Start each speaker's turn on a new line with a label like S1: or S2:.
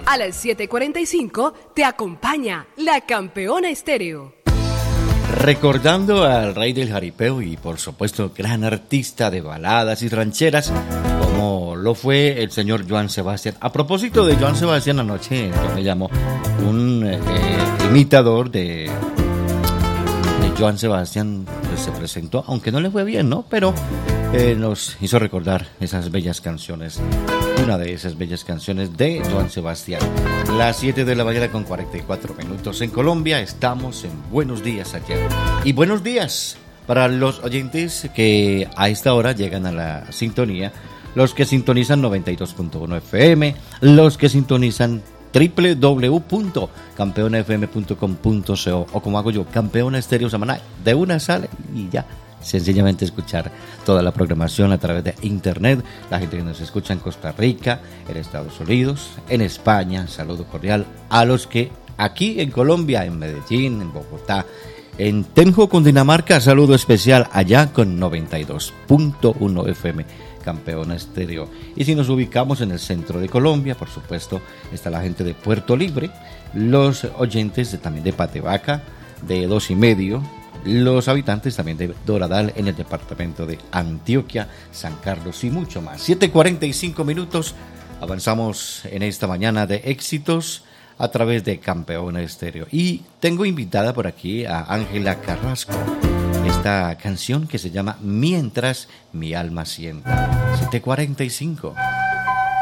S1: A las 7:45 te acompaña la Campeona Estéreo.
S2: Recordando al rey del jaripeo y por supuesto gran artista de baladas y rancheras como lo fue el señor Joan Sebastián. A propósito de Joan Sebastián, anoche yo me llamó un imitador de Joan Sebastián, pues se presentó, aunque no le fue bien, ¿no? Pero nos hizo recordar esas bellas canciones, una de esas bellas canciones de Joan Sebastián. Las 7 de la mañana con 44 minutos en Colombia, estamos en Buenos Días ayer. Y buenos días para los oyentes que a esta hora llegan a la sintonía, los que sintonizan 92.1 FM, los que sintonizan www.campeonafm.com.co o como hago yo, Campeona Estéreo Samaná. De una sale y ya, sencillamente escuchar toda la programación a través de internet. La gente que nos escucha en Costa Rica, en Estados Unidos, en España, saludo cordial a los que aquí en Colombia, en Medellín, en Bogotá, en Tenjo, Cundinamarca, saludo especial allá con 92.1 FM. Campeona Estéreo. Y si nos ubicamos en el centro de Colombia, por supuesto, está la gente de Puerto Libre, los oyentes también de Patevaca, de 2,5, los habitantes también de Doradal en el departamento de Antioquia, San Carlos y mucho más. 7:45 minutos, avanzamos en esta mañana de éxitos a través de Campeona Estéreo. Y tengo invitada por aquí a Ángela Carrasco. Esta canción que se llama Mientras mi alma sienta. 7:45.